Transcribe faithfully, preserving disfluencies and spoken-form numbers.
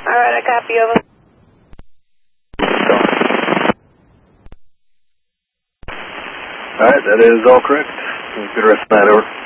All right, I copy, over. All right, that is all correct. Good rest of the night, over.